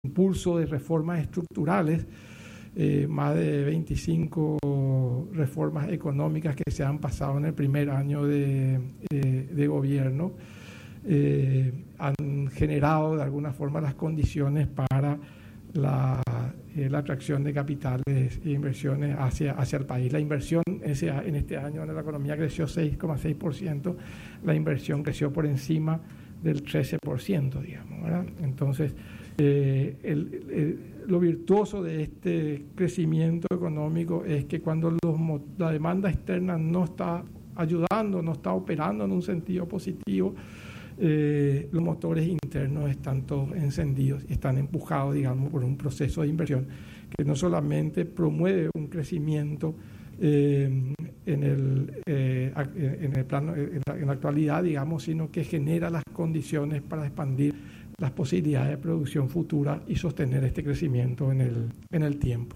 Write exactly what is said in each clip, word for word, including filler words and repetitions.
impulso de reformas estructurales, eh, más de veinticinco reformas económicas que se han pasado en el primer año de, eh, de gobierno, eh, han generado de alguna forma las condiciones para la, eh, la atracción de capitales e inversiones hacia, hacia el país. La inversión ese, en este año en la economía creció seis coma seis por ciento, la inversión creció por encima del trece por ciento, digamos, ¿verdad? Entonces, eh, el, el, lo virtuoso de este crecimiento económico es que cuando los, la demanda externa no está ayudando, no está operando en un sentido positivo, eh, los motores internos están todos encendidos y están empujados, digamos, por un proceso de inversión que no solamente promueve un crecimiento eh, en, el, eh, en el plano, en la, en la actualidad, digamos, sino que genera las condiciones para expandir las posibilidades de producción futura y sostener este crecimiento en el, en el tiempo.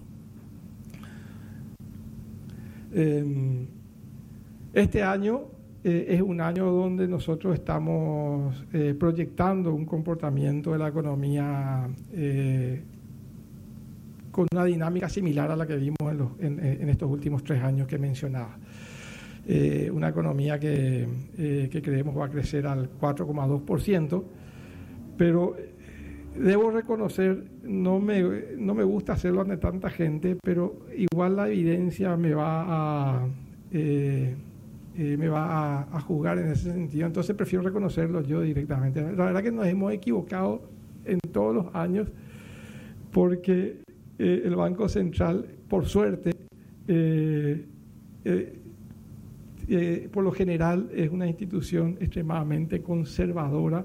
Eh, este año eh, es un año donde nosotros estamos eh, proyectando un comportamiento de la economía eh, con una dinámica similar a la que vimos en, los, en, en estos últimos tres años que mencionaba. Eh, una economía que, eh, que creemos va a crecer al cuatro coma dos por ciento, pero debo reconocer, no me, no me gusta hacerlo ante tanta gente, pero igual la evidencia me va a, eh, eh, me va a, a jugar en ese sentido, entonces prefiero reconocerlo yo directamente. La verdad que nos hemos equivocado en todos los años porque eh, el Banco Central, por suerte, eh, eh, eh, por lo general es una institución extremadamente conservadora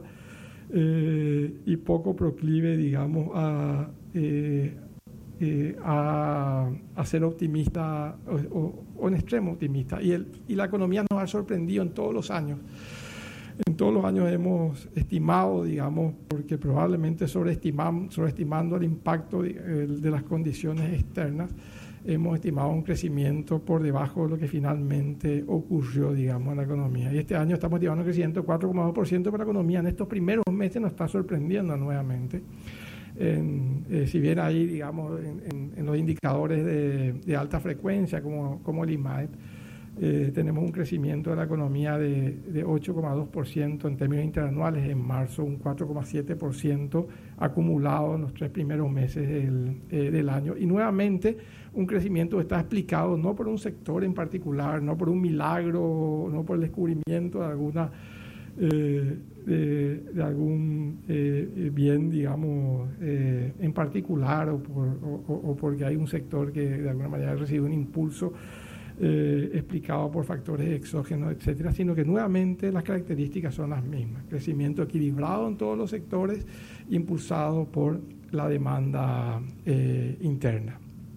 Eh, y poco proclive, digamos, a, eh, eh, a, a ser optimista o, o, o en extremo optimista. Y, el, y la economía nos ha sorprendido en todos los años. En todos los años hemos estimado, digamos, porque probablemente sobreestimamos, sobreestimando el impacto de, de las condiciones externas, hemos estimado un crecimiento por debajo de lo que finalmente ocurrió, digamos, en la economía. Y este año estamos estimando un crecimiento de cuatro coma dos por ciento para la economía. En estos primeros meses nos está sorprendiendo nuevamente. En, eh, si bien ahí, digamos, en, en, en los indicadores de, de alta frecuencia, como, como el I M A E P, eh, tenemos un crecimiento de la economía de, de ocho coma dos por ciento en términos interanuales en marzo, un cuatro coma siete por ciento acumulado en los tres primeros meses del, eh, del año. Y nuevamente, un crecimiento que está explicado no por un sector en particular, no por un milagro, no por el descubrimiento de alguna eh, de, de algún eh, bien, digamos, eh, en particular, o, por, o, o porque hay un sector que de alguna manera recibe un impulso eh, explicado por factores exógenos, etcétera, sino que nuevamente las características son las mismas. Crecimiento equilibrado en todos los sectores, impulsado por la demanda eh, interna.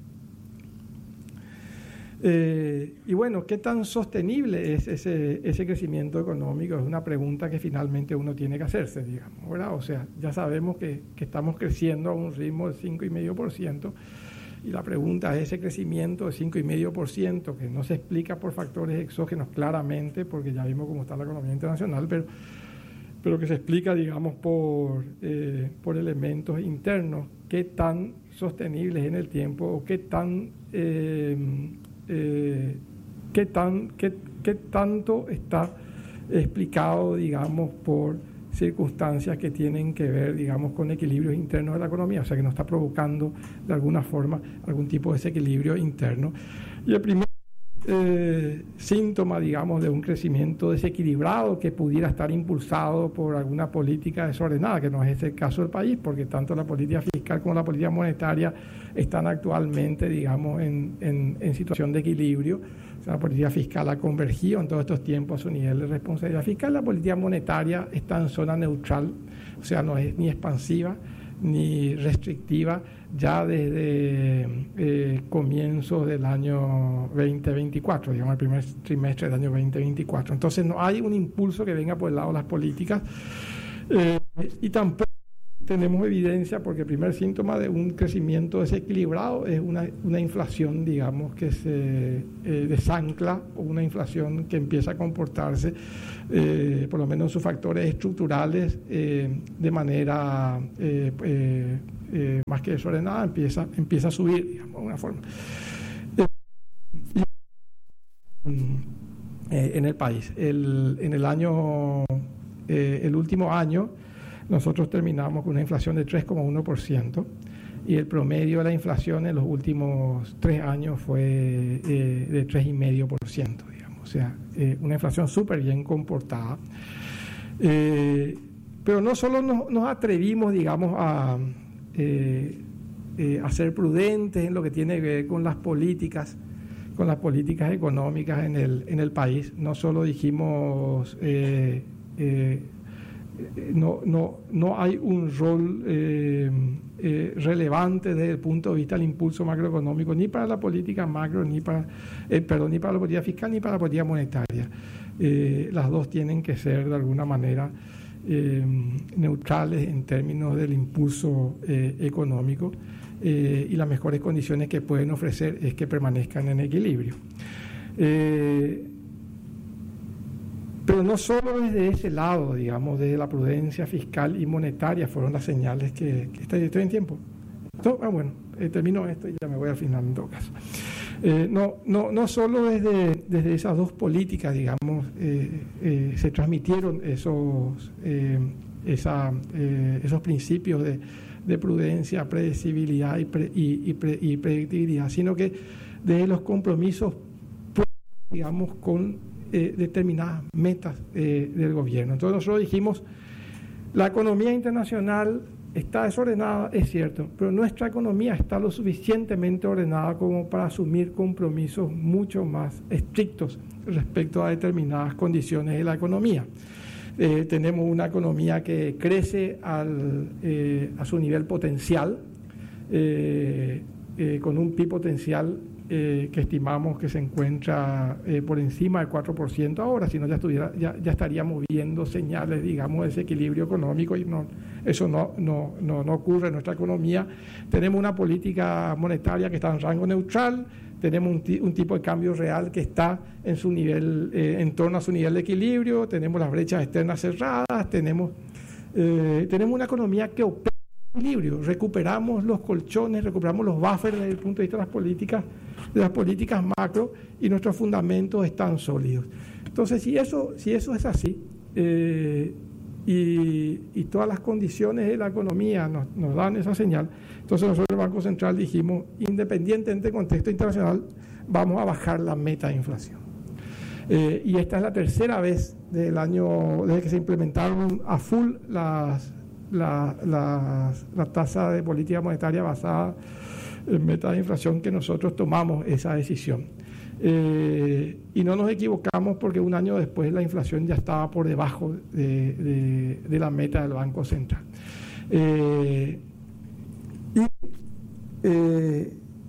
Eh, y bueno, ¿qué tan sostenible es ese, ese crecimiento económico? Es una pregunta que finalmente uno tiene que hacerse, digamos, ¿verdad? O sea, ya sabemos que, que estamos creciendo a un ritmo de cinco coma cinco por ciento y la pregunta es ese crecimiento de cinco coma cinco por ciento que no se explica por factores exógenos claramente, porque ya vimos cómo está la economía internacional, pero, pero que se explica, digamos, por, eh, por elementos internos, qué tan sostenible es en el tiempo o qué tan... Eh, Eh, qué, tan, qué, qué tanto está explicado, digamos, por circunstancias que tienen que ver, digamos, con equilibrios internos de la economía, o sea, que nos está provocando de alguna forma algún tipo de desequilibrio interno. Y el primer eh, síntoma, digamos, de un crecimiento desequilibrado que pudiera estar impulsado por alguna política desordenada, que no es ese el caso del país, porque tanto la política fiscal como la política monetaria están actualmente, digamos, en, en, en situación de equilibrio. O sea, la política fiscal ha convergido en todos estos tiempos a su nivel de responsabilidad fiscal. La política monetaria está en zona neutral, o sea, no es ni expansiva ni restrictiva, ya desde eh, comienzos del año veinte veinticuatro, digamos, el primer trimestre del año veinte veinticuatro. Entonces, no hay un impulso que venga por el lado de las políticas eh, y tampoco tenemos evidencia porque el primer síntoma de un crecimiento desequilibrado es una, una inflación, digamos, que se eh, desancla, o una inflación que empieza a comportarse, eh, por lo menos en sus factores estructurales, eh, de manera eh, eh, eh, más que desordenada, empieza, empieza a subir, digamos, de alguna forma. Eh, en el país. El, en el año, eh, el último año, nosotros terminamos con una inflación de tres coma uno por ciento y el promedio de la inflación en los últimos tres años fue eh, de tres coma cinco por ciento, digamos. O sea, eh, una inflación súper bien comportada. Eh, pero no solo nos, nos atrevimos, digamos, a, eh, eh, a ser prudentes en lo que tiene que ver con las políticas, con las políticas económicas en el, en el país. No solo dijimos... Eh, eh, No, no, no hay un rol eh, eh, relevante desde el punto de vista del impulso macroeconómico, ni para la política macro, ni para, eh, perdón, ni para la política fiscal, ni para la política monetaria. Eh, las dos tienen que ser de alguna manera eh, neutrales en términos del impulso eh, económico, eh, y las mejores condiciones que pueden ofrecer es que permanezcan en equilibrio. Eh, Pero no solo desde ese lado, digamos, desde la prudencia fiscal y monetaria fueron las señales que... que estoy, estoy en tiempo. ¿No? Ah, bueno, eh, termino esto y ya me voy al final en todo caso. Eh, no, no, no solo desde, desde esas dos políticas, digamos, eh, eh, se transmitieron esos, eh, esa, eh, esos principios de, de prudencia, predecibilidad y, pre, y, y, pre, y predictibilidad, sino que desde los compromisos, digamos, con Eh, determinadas metas eh, del gobierno. Entonces nosotros dijimos, la economía internacional está desordenada, es cierto, pero nuestra economía está lo suficientemente ordenada como para asumir compromisos mucho más estrictos respecto a determinadas condiciones de la economía. Eh, tenemos una economía que crece al, eh, a su nivel potencial, eh, eh, con un P I B potencial Eh, que estimamos que se encuentra eh, por encima del cuatro por ciento ahora, si no ya, estuviera, ya, ya estaríamos viendo señales, digamos, de desequilibrio económico, y no, eso no, no, no, no ocurre en nuestra economía. Tenemos una política monetaria que está en rango neutral, tenemos un, un tipo de cambio real que está en su nivel, eh, en torno a su nivel de equilibrio, tenemos las brechas externas cerradas, tenemos, eh, tenemos una economía que opera en equilibrio, recuperamos los colchones, recuperamos los buffers desde el punto de vista de las políticas de las políticas macro, y nuestros fundamentos están sólidos. Entonces, si eso, si eso es así, eh, y, y todas las condiciones de la economía nos, nos dan esa señal, entonces nosotros el Banco Central dijimos, independientemente del contexto internacional, vamos a bajar la meta de inflación. Eh, y esta es la tercera vez desde el año, desde que se implementaron a full las, la, las, la tasa de política monetaria basada en meta de inflación que nosotros tomamos esa decisión. Eh, y no nos equivocamos porque un año después la inflación ya estaba por debajo de, de, de la meta del Banco Central. Eh, y, eh,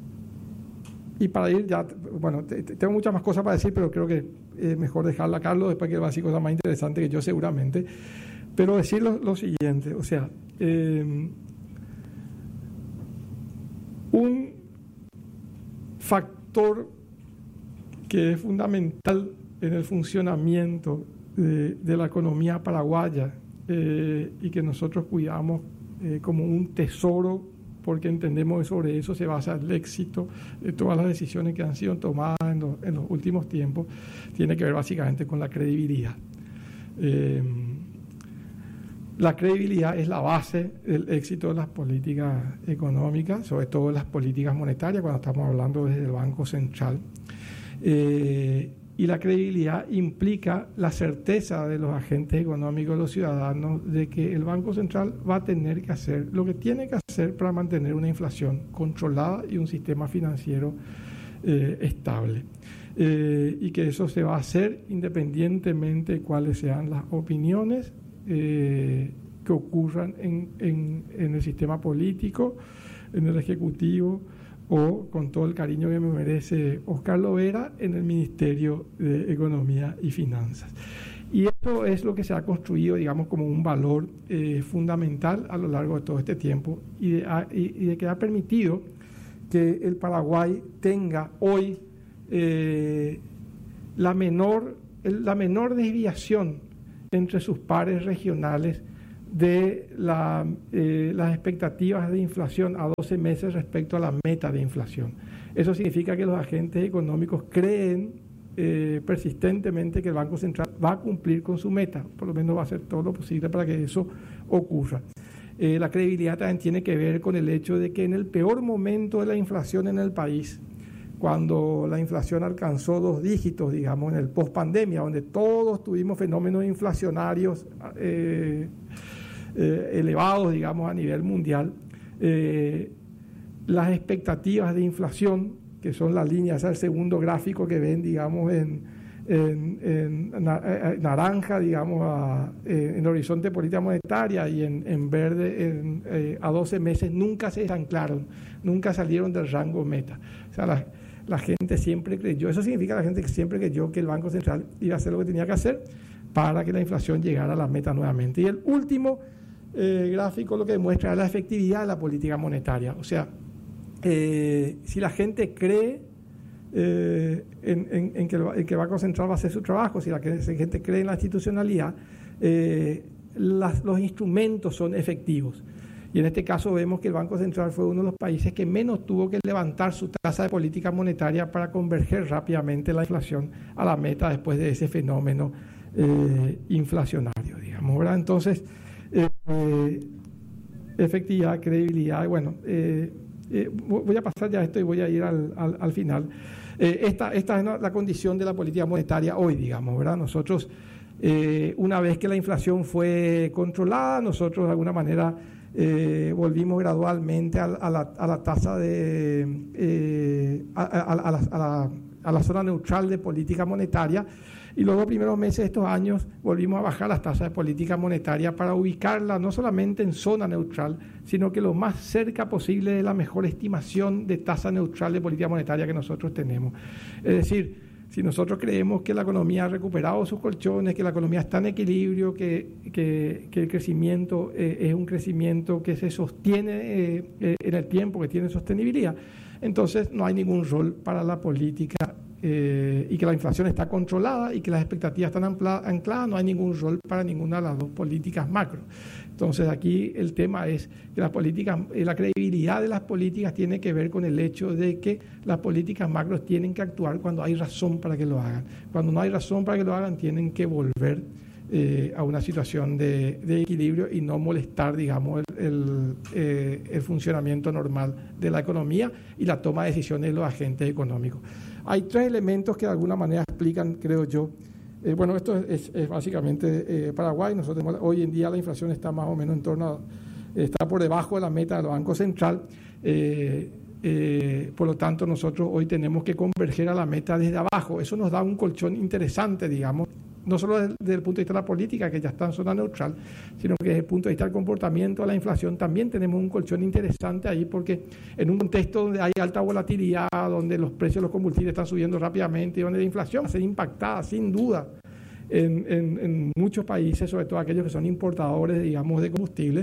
y para ir ya, bueno, te, te, tengo muchas más cosas para decir, pero creo que es mejor dejarla a Carlos después, que va a decir cosas más interesantes que yo seguramente. Pero decir lo, lo siguiente, o sea, eh, un factor que es fundamental en el funcionamiento de, de la economía paraguaya, eh, y que nosotros cuidamos eh, como un tesoro, porque entendemos que sobre eso se basa el éxito de todas las decisiones que han sido tomadas en, lo, en los últimos tiempos, tiene que ver básicamente con la credibilidad. Eh, La credibilidad es la base del éxito de las políticas económicas, sobre todo las políticas monetarias, cuando estamos hablando desde el Banco Central. Eh, y la credibilidad implica la certeza de los agentes económicos, los ciudadanos, de que el Banco Central va a tener que hacer lo que tiene que hacer para mantener una inflación controlada y un sistema financiero eh, estable. Eh, y que eso se va a hacer independientemente de cuáles sean las opiniones Eh, que ocurran en, en, en el sistema político, en el Ejecutivo, o, con todo el cariño que me merece Oscar Lovera, en el Ministerio de Economía y Finanzas. Y eso eso es lo que se ha construido, digamos, como un valor eh, fundamental a lo largo de todo este tiempo y de, a, y, y de que ha permitido que el Paraguay tenga hoy eh, la menor, la menor desviación entre sus pares regionales de la, eh, las expectativas de inflación a doce meses respecto a la meta de inflación. Eso significa que los agentes económicos creen eh, persistentemente que el Banco Central va a cumplir con su meta, por lo menos va a hacer todo lo posible para que eso ocurra. Eh, la credibilidad también tiene que ver con el hecho de que en el peor momento de la inflación en el país, cuando la inflación alcanzó dos dígitos, digamos, en el post-pandemia, donde todos tuvimos fenómenos inflacionarios eh, eh, elevados, digamos, a nivel mundial, eh, las expectativas de inflación, que son las líneas, es el segundo gráfico que ven, digamos, en, en, en naranja, digamos, a, en el horizonte de política monetaria, y en, en verde en, eh, a doce meses, nunca se anclaron, nunca salieron del rango meta. O sea, la, la gente siempre creyó, eso significa la gente que siempre creyó que el Banco Central iba a hacer lo que tenía que hacer para que la inflación llegara a la meta nuevamente. Y el último eh, gráfico lo que demuestra es la efectividad de la política monetaria. O sea, eh, si la gente cree eh, en, en, en, que el, en que el Banco Central va a hacer su trabajo, si la gente cree en la institucionalidad, eh, las, los instrumentos son efectivos. Y en este caso vemos que el Banco Central fue uno de los países que menos tuvo que levantar su tasa de política monetaria para converger rápidamente la inflación a la meta después de ese fenómeno eh, inflacionario, digamos, ¿verdad? Entonces, eh, eh, efectividad, credibilidad, bueno, eh, eh, voy a pasar ya esto y voy a ir al, al, al final. Eh, esta, esta es la condición de la política monetaria hoy, digamos, ¿verdad? Nosotros, eh, una vez que la inflación fue controlada, nosotros de alguna manera Eh, volvimos gradualmente a, a, la, a la tasa de eh, a, a, a, la, a, la, a la zona neutral de política monetaria, y luego los primeros meses de estos años volvimos a bajar las tasas de política monetaria para ubicarla no solamente en zona neutral, sino que lo más cerca posible de la mejor estimación de tasa neutral de política monetaria que nosotros tenemos. Es decir, si nosotros creemos que la economía ha recuperado sus colchones, que la economía está en equilibrio, que, que, que el crecimiento eh, es un crecimiento que se sostiene eh, eh, en el tiempo, que tiene sostenibilidad, entonces no hay ningún rol para la política eh, y que la inflación está controlada y que las expectativas están ancladas, no hay ningún rol para ninguna de las dos políticas macro. Entonces aquí el tema es que las políticas, la credibilidad de las políticas tiene que ver con el hecho de que las políticas macros tienen que actuar cuando hay razón para que lo hagan. Cuando no hay razón para que lo hagan, tienen que volver eh, a una situación de, de equilibrio y no molestar, digamos, el, el, eh, el funcionamiento normal de la economía y la toma de decisiones de los agentes económicos. Hay tres elementos que de alguna manera explican, creo yo. Eh, bueno, esto es, es, es básicamente eh, Paraguay. Nosotros tenemos, hoy en día la inflación está más o menos en torno a, está por debajo de la meta del Banco Central. Eh, eh, por lo tanto, nosotros hoy tenemos que converger a la meta desde abajo. Eso nos da un colchón interesante, digamos, no solo desde, desde el punto de vista de la política, que ya está en zona neutral, sino que desde el punto de vista del comportamiento de la inflación también tenemos un colchón interesante ahí, porque en un contexto donde hay alta volatilidad, donde los precios de los combustibles están subiendo rápidamente y donde la inflación va a ser impactada, sin duda, en, en, en muchos países, sobre todo aquellos que son importadores, digamos, de combustibles,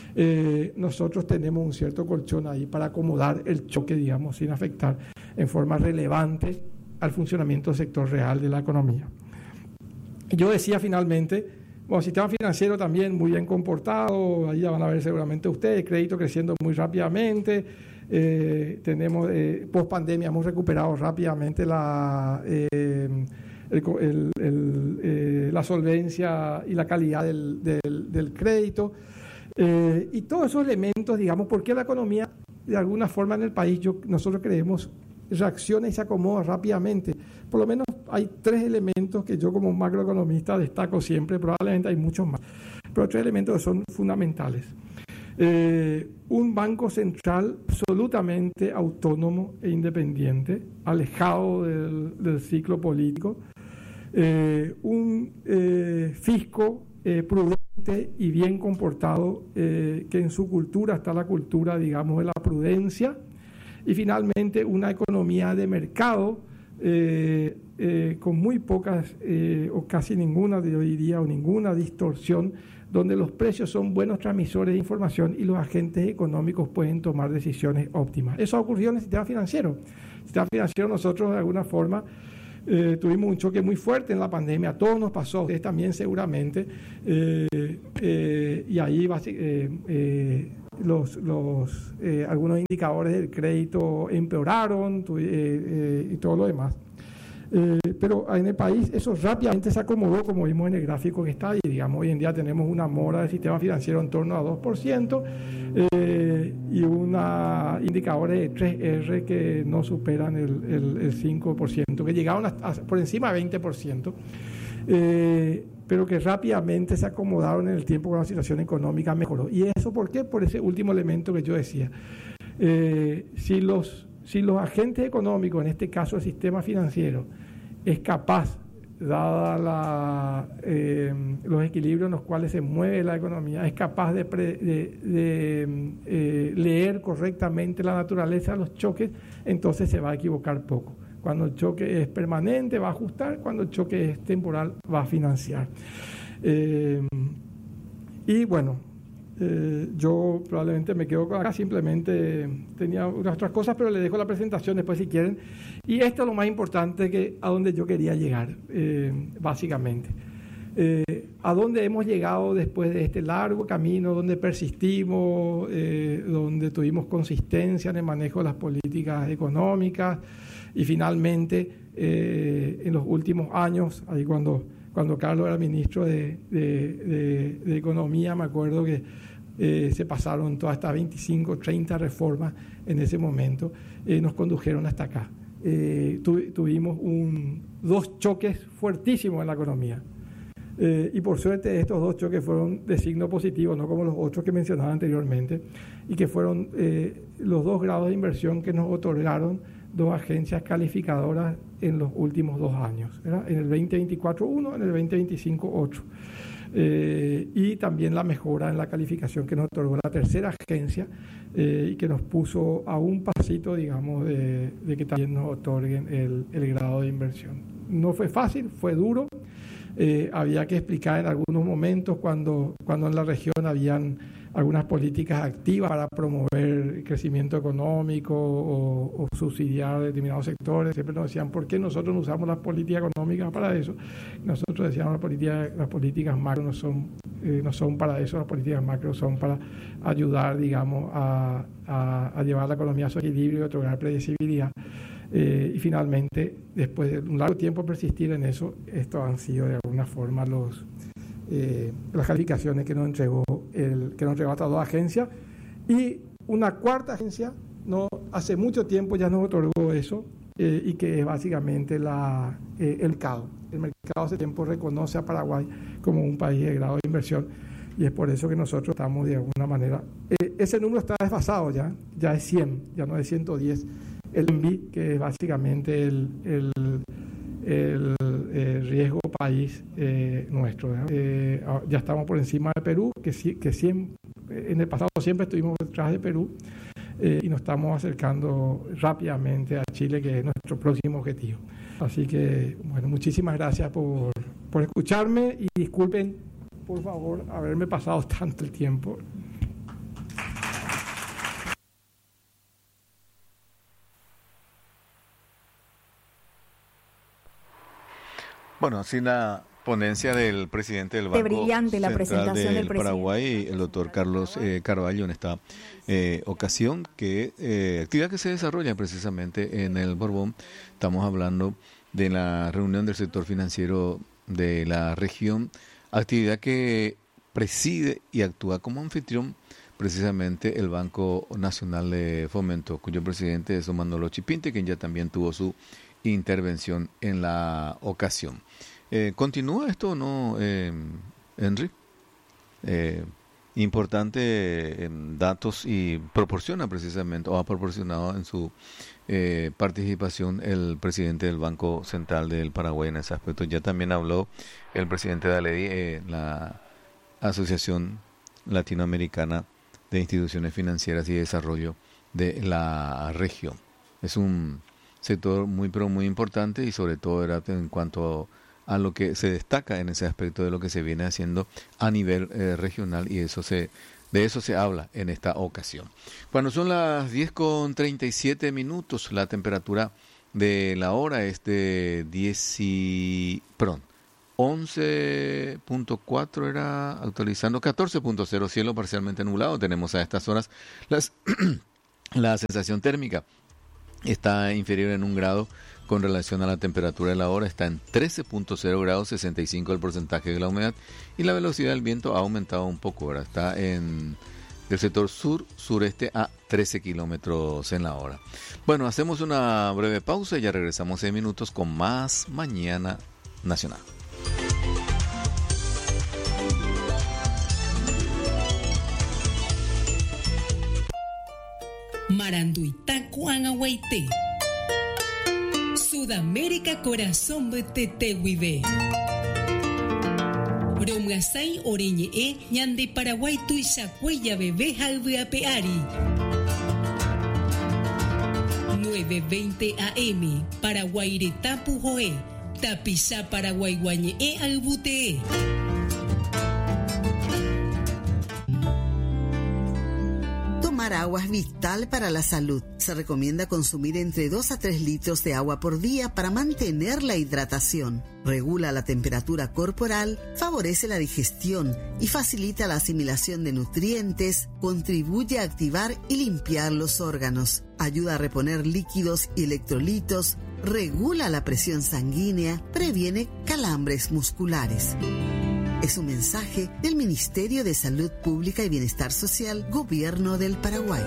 eh, nosotros tenemos un cierto colchón ahí para acomodar el choque, digamos, sin afectar en forma relevante al funcionamiento del sector real de la economía. Yo decía finalmente, bueno, sistema financiero también muy bien comportado, ahí ya van a ver seguramente ustedes, crédito creciendo muy rápidamente, eh, tenemos, eh, post pandemia hemos recuperado rápidamente la, eh, el, el, el, eh, la solvencia y la calidad del, del, del crédito, eh, y todos esos elementos, digamos, porque la economía de alguna forma en el país, yo, nosotros creemos, reacciona y se acomoda rápidamente. Por lo menos hay tres elementos que yo como macroeconomista destaco siempre, probablemente hay muchos más, pero tres elementos que son fundamentales. Eh, un banco central absolutamente autónomo e independiente, alejado del, del ciclo político, eh, un eh, fisco eh, prudente y bien comportado, eh, que en su cultura está la cultura, digamos, de la prudencia, y finalmente una economía de mercado eh, eh, con muy pocas eh, o casi ninguna, yo diría, o ninguna distorsión, donde los precios son buenos transmisores de información y los agentes económicos pueden tomar decisiones óptimas. Eso ha ocurrido en el sistema financiero. El sistema financiero, nosotros de alguna forma eh, tuvimos un choque muy fuerte en la pandemia, a todos nos pasó, a ustedes también seguramente, eh, eh, y ahí eh, eh, los, los, eh, algunos indicadores del crédito empeoraron tu, eh, eh, y todo lo demás. Eh, pero en el país eso rápidamente se acomodó, como vimos en el gráfico que está ahí. Digamos, hoy en día tenemos una mora del sistema financiero en torno a dos por ciento eh, y una indicadores de tres erre que no superan el, el, el cinco por ciento, que llegaron a, a, por encima de veinte por ciento, eh, pero que rápidamente se acomodaron en el tiempo cuando la situación económica mejoró. ¿Y eso por qué? Por ese último elemento que yo decía. Eh, si los Si los agentes económicos, en este caso el sistema financiero, es capaz, dada la, eh, los equilibrios en los cuales se mueve la economía, es capaz de, pre, de, de eh, leer correctamente la naturaleza de los choques, entonces se va a equivocar poco. Cuando el choque es permanente, va a ajustar; cuando el choque es temporal, va a financiar. Eh, y bueno, Eh, yo probablemente me quedo acá, simplemente tenía unas otras cosas, pero le dejo la presentación después si quieren. Y esto es lo más importante, que a donde yo quería llegar, eh, básicamente. Eh, a dónde hemos llegado después de este largo camino, donde persistimos, eh, donde tuvimos consistencia en el manejo de las políticas económicas y finalmente eh, en los últimos años, ahí cuando... Cuando Carlos era ministro de, de, de, de Economía, me acuerdo que eh, se pasaron todas estas veinticinco, treinta reformas en ese momento, eh, nos condujeron hasta acá. Eh, tu, tuvimos un, dos choques fuertísimos en la economía. Eh, y por suerte estos dos choques fueron de signo positivo, no como los otros que mencionaba anteriormente, y que fueron eh, los dos grados de inversión que nos otorgaron dos agencias calificadoras en los últimos dos años, ¿verdad? En el veinte veinticuatro uno, en el veinte veinticinco otro. Eh, y también la mejora en la calificación que nos otorgó la tercera agencia eh, y que nos puso a un pasito, digamos, de, de que también nos otorguen el, el grado de inversión. No fue fácil, fue duro. Eh, había que explicar en algunos momentos cuando, cuando en la región habían algunas políticas activas para promover el crecimiento económico o, o subsidiar determinados sectores. Siempre nos decían, ¿por qué nosotros no usamos las políticas económicas para eso? Nosotros decíamos, las políticas, las políticas macro no son, eh, no son para eso, las políticas macro son para ayudar, digamos, a, a, a llevar la economía a su equilibrio y otorgar predecibilidad. Eh, y finalmente, después de un largo tiempo persistir en eso, estos han sido de alguna forma los, eh, las calificaciones que nos entregó el, que nos entregó estas dos agencias. Y una cuarta agencia, no hace mucho tiempo ya nos otorgó eso, eh, y que es básicamente la, eh, el CADO. El mercado hace tiempo reconoce a Paraguay como un país de grado de inversión, y es por eso que nosotros estamos de alguna manera... Eh, ese número está desfasado ya, ya es cien, ya no es ciento diez. El M B I, que es básicamente el, el, el, el riesgo país eh, nuestro. Eh, ya estamos por encima de Perú, que, que siempre, en el pasado siempre estuvimos detrás de Perú, eh, y nos estamos acercando rápidamente a Chile, que es nuestro próximo objetivo. Así que, bueno, muchísimas gracias por, por escucharme y disculpen, por favor, haberme pasado tanto el tiempo. Bueno, así la ponencia del presidente del Banco brillante la Central presentación del del Paraguay, el doctor Carlos eh, Carvalho, en esta eh, ocasión, que eh, actividad que se desarrolla precisamente en el Borbón. Estamos hablando de la reunión del sector financiero de la región, actividad que preside y actúa como anfitrión precisamente el Banco Nacional de Fomento, cuyo presidente es don Manolo Chipinte, quien ya también tuvo su intervención en la ocasión. Eh, ¿Continúa esto o no, eh, Henry? Eh, importante eh, datos y proporciona precisamente, o ha proporcionado en su eh, participación el presidente del Banco Central del Paraguay en ese aspecto. Ya también habló el presidente de ALEDI, eh, la Asociación Latinoamericana de Instituciones Financieras y Desarrollo de la región. Es un sector muy pero muy importante y sobre todo era en cuanto a lo que se destaca en ese aspecto de lo que se viene haciendo a nivel eh, regional y eso se de eso se habla en esta ocasión. Cuando son las diez con treinta y siete minutos, la temperatura de la hora es de diez y, perdón, once punto cuatro era actualizando, catorce punto cero, cielo parcialmente nublado. Tenemos a estas horas las, la sensación térmica está inferior en un grado con relación a la temperatura de la hora, está en trece punto cero grados, sesenta y cinco el porcentaje de la humedad y la velocidad del viento ha aumentado un poco, ahora está en del sector sur-sureste a trece kilómetros en la hora. Bueno, hacemos una breve pausa y ya regresamos en minutos con más Mañana Nacional. Maranduita Cuangahuaité Sudamérica Corazón de Tetehuibe Romgasai Oreñe Ñande Paraguay Tuisacuella Bebé Jalveapeari nueve veinte A M Paraguaireta Pujoe Tapisa Paraguay Guañe Albutee. Tomar agua es vital para la salud. Se recomienda consumir entre dos a tres litros de agua por día para mantener la hidratación. Regula la temperatura corporal, favorece la digestión y facilita la asimilación de nutrientes, contribuye a activar y limpiar los órganos, ayuda a reponer líquidos y electrolitos, regula la presión sanguínea, previene calambres musculares. Es un mensaje del Ministerio de Salud Pública y Bienestar Social, Gobierno del Paraguay.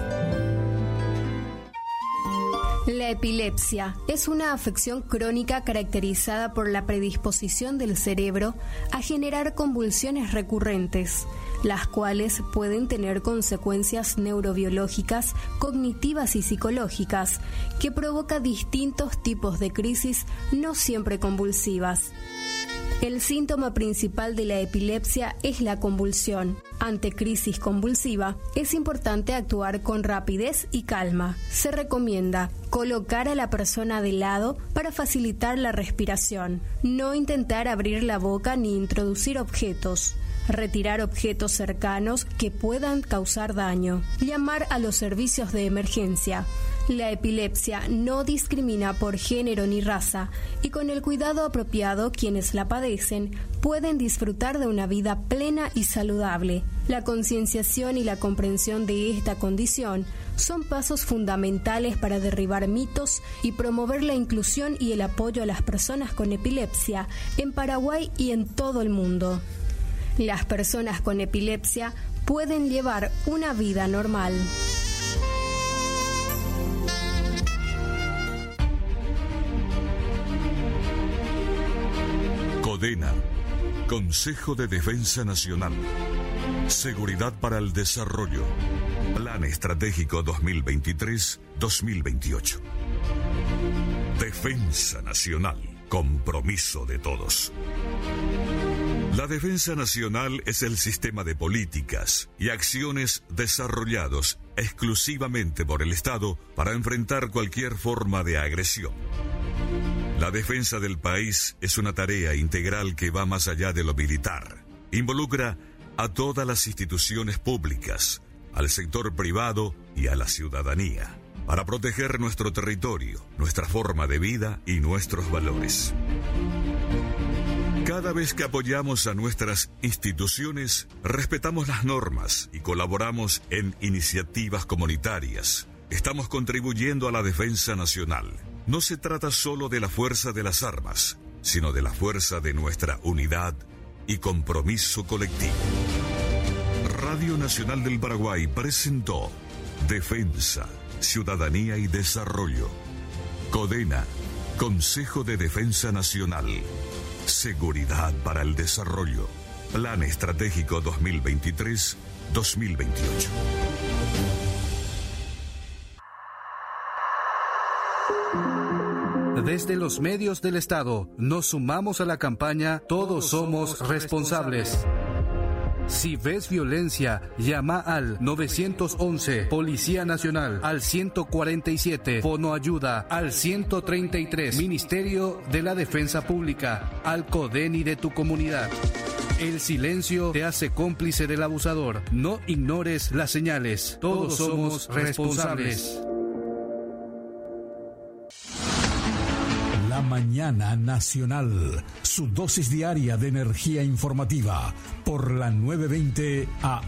La epilepsia es una afección crónica caracterizada por la predisposición del cerebro a generar convulsiones recurrentes, las cuales pueden tener consecuencias neurobiológicas, cognitivas y psicológicas, que provoca distintos tipos de crisis no siempre convulsivas. El síntoma principal de la epilepsia es la convulsión. Ante crisis convulsiva, es importante actuar con rapidez y calma. Se recomienda colocar a la persona de lado para facilitar la respiración. No intentar abrir la boca ni introducir objetos. Retirar objetos cercanos que puedan causar daño. Llamar a los servicios de emergencia. La epilepsia no discrimina por género ni raza y con el cuidado apropiado quienes la padecen pueden disfrutar de una vida plena y saludable. La concienciación y la comprensión de esta condición son pasos fundamentales para derribar mitos y promover la inclusión y el apoyo a las personas con epilepsia en Paraguay y en todo el mundo. Las personas con epilepsia pueden llevar una vida normal. CODENA, Consejo de Defensa Nacional, Seguridad para el Desarrollo, Plan Estratégico dos mil veintitrés a dos mil veintiocho. Defensa Nacional, compromiso de todos. La defensa nacional es el sistema de políticas y acciones desarrollados exclusivamente por el Estado para enfrentar cualquier forma de agresión. La defensa del país es una tarea integral que va más allá de lo militar. Involucra a todas las instituciones públicas, al sector privado y a la ciudadanía, para proteger nuestro territorio, nuestra forma de vida y nuestros valores. Cada vez que apoyamos a nuestras instituciones, respetamos las normas y colaboramos en iniciativas comunitarias. Estamos contribuyendo a la defensa nacional. No se trata solo de la fuerza de las armas, sino de la fuerza de nuestra unidad y compromiso colectivo. Radio Nacional del Paraguay presentó Defensa, Ciudadanía y Desarrollo. CODENA, Consejo de Defensa Nacional. Seguridad para el Desarrollo. Plan Estratégico dos mil veintitrés a dos mil veintiocho. Desde los medios del Estado, nos sumamos a la campaña Todos somos responsables. Si ves violencia, llama al nueve once, Policía Nacional, al ciento cuarenta y siete, Fono Ayuda, al ciento treinta y tres, Ministerio de la Defensa Pública, al CODENI de tu comunidad. El silencio te hace cómplice del abusador. No ignores las señales. Todos somos responsables. La Mañana Nacional, su dosis diaria de energía informativa por la nueve veinte A